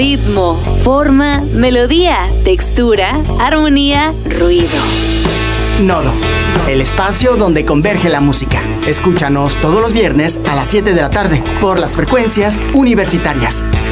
ritmo, forma, melodía, textura, armonía, ruido. Nodo, el espacio donde converge la música. Escúchanos todos los viernes a las 7 de la tarde por las frecuencias universitarias.